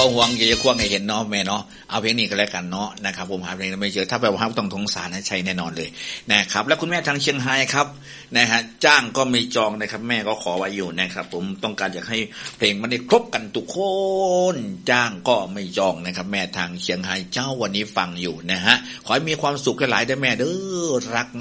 บ่ห่วงอย่าจะควงให้เห็นเนาะแม่เนาะเอาเพลงนี้ก็แล้วกันเนาะนะครับผมหาเพลงไม่เจอถ้าแบบว่าต้องสงสารให้ใช้แน่นอนเลยนะครับแล้วคุณแม่ทางเชียงรายครับนะฮะจ้างก็ไม่จองนะครับแม่ก็ขอไว้อยู่นะครับผมต้องการอยากให้เพลงมันได้ครบกันทุกคนจ้างก็ไม่จองนะครับแม่ทางเชียงรายเจ้าวันนี้ฟังอยู่นะฮะขอให้มีความสุขหลายๆด้วยแม่เด้อรัก